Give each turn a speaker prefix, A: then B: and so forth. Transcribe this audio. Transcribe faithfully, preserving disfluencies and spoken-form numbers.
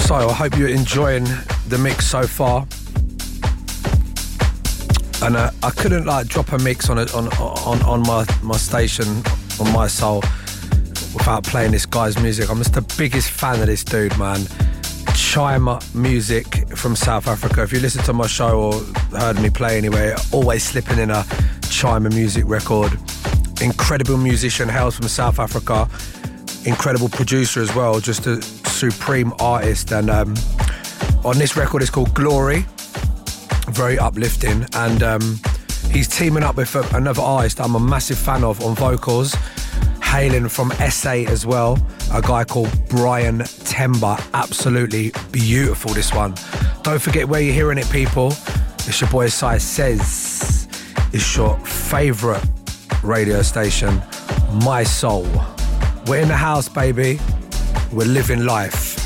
A: So I hope you're enjoying the mix so far. And uh, I couldn't like drop a mix on, a, on on on my my station on My Soul without playing this guy's music. I'm just the biggest fan of this dude, man. Chima music from South Africa. If you listen to my show or heard me play anywhere, always slipping in a Chima music record. Incredible musician, hails from South Africa. Incredible producer as well, just a supreme artist. And um, on this record, it's called Glory. Very uplifting. And um, he's teaming up with another artist I'm a massive fan of on vocals, hailing from S A as well, a guy called Brian Temba. Absolutely beautiful, this one. Don't forget where you're hearing it, people. It's your boy Sai Says. It's your favourite radio station, My Soul. We're in the house, baby. We're living life.